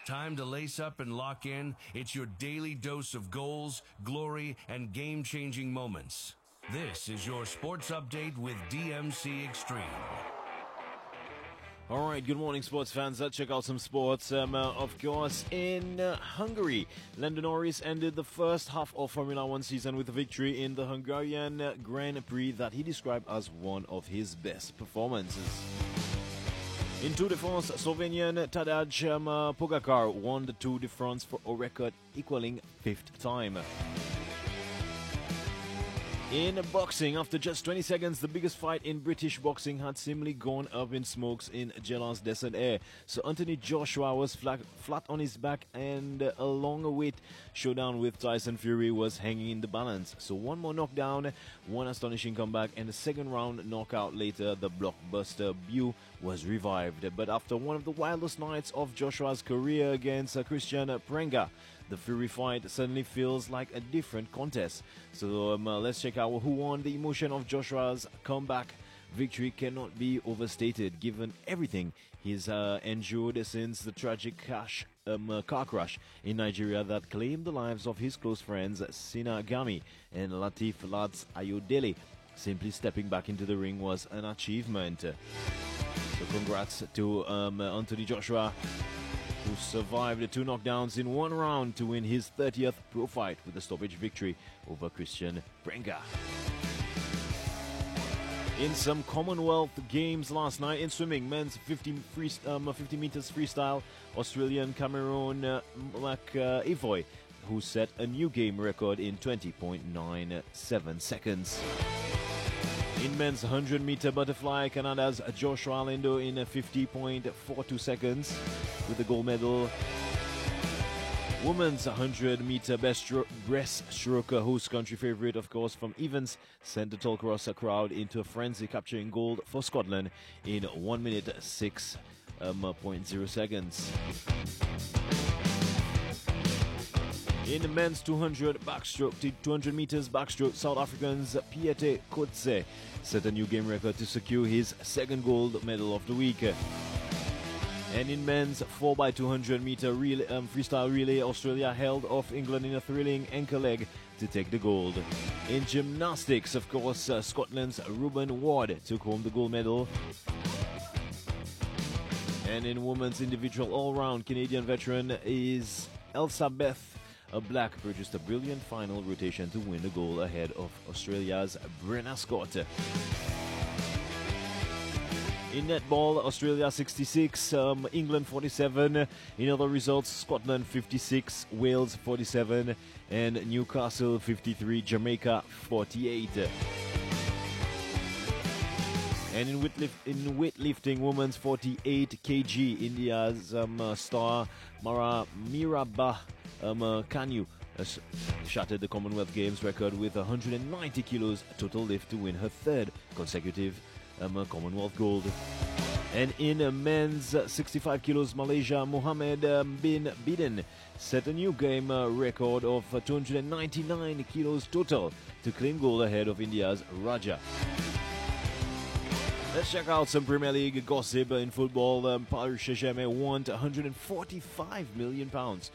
Time to lace up and lock in. It's your daily dose of goals, glory, and game-changing moments. This is your sports update with DMC Extreme. All right, good morning, sports fans. Let's check out some sports. Of course, in Hungary, Lando Norris ended the first half of Formula One season with a victory in the Hungarian Grand Prix that he described as one of his best performances. In Tour de France, Slovenian Tadej Pogacar won the Tour de France for a record equaling 5th time. In boxing, after just 20 seconds, the biggest fight in British boxing had seemingly gone up in smokes in Gellas Desert Air. So Anthony Joshua was flat on his back, and a long-awaited showdown with Tyson Fury was hanging in the balance. So one more knockdown, one astonishing comeback, and the second round knockout later, the blockbuster debut was revived. But after one of the wildest nights of Joshua's career against Christian Prenga, the Fury fight suddenly feels like a different contest. So let's check out who won. The emotion of Joshua's comeback victory cannot be overstated, given everything he's endured since the tragic car crash in Nigeria that claimed the lives of his close friends Sina Gami and Latif Lads Ayodele. Simply stepping back into the ring was an achievement. So congrats to Anthony Joshua, who survived the 2 knockdowns in one round to win his 30th pro fight with a stoppage victory over Christian Prenga. In some Commonwealth Games last night in swimming, men's 50 meters freestyle, Australian Cameron McEvoy, who set a new game record in 20.97 seconds. In men's 100-meter butterfly, Canada's Joshua Lindo in 50.42 seconds with the gold medal. Women's 100-meter breaststroke, host country favorite, of course, from Evans, sent the tall crosser crowd into a frenzy, capturing gold for Scotland in 1 minute 6.0 seconds. In the men's 200 meters backstroke, South African's Piete Kotze set a new game record to secure his second gold medal of the week. And in men's 4x200 meter freestyle relay, Australia held off England in a thrilling anchor leg to take the gold. In gymnastics, of course, Scotland's Ruben Ward took home the gold medal. And in women's individual all-round, Canadian veteran is Elsabeth Black produced a brilliant final rotation to win the gold ahead of Australia's Brenna Scott. In netball, Australia 66, England 47. In other results, Scotland 56, Wales 47, and Newcastle 53, Jamaica 48. And in weightlifting, women's 48 kg, India's star Mirabah Kanyu shattered the Commonwealth Games record with 190 kilos total lift to win her third consecutive Commonwealth gold. And in men's 65 kilos, Malaysia Mohammed bin Biden set a new game record of 299 kilos total to claim gold ahead of India's Raja. Let's check out some Premier League gossip in football. Paris Saint-Germain won £145 million